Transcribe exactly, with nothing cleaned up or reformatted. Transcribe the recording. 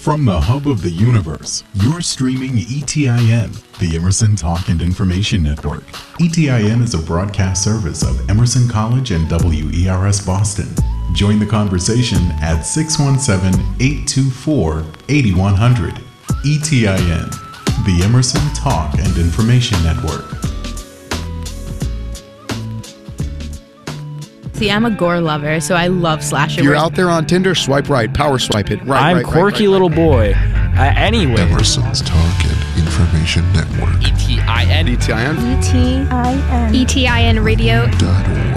From the hub of the universe, you're streaming E T I N, the Emerson Talk and Information Network. E T I N is a broadcast service of Emerson College and W E R S Boston. Join the conversation at six one seven, eight two four, eight one zero zero. E T I N, the Emerson Talk and Information Network. See, I'm a gore lover, so I love slasher. If you're out there on Tinder, swipe right, power swipe it. Right, I'm right, quirky right, right, little right. boy. Uh, anyway. Emerson's Talk and Information Network. E T I N. E T I N. E T I N. E T I N Radio. Dot org.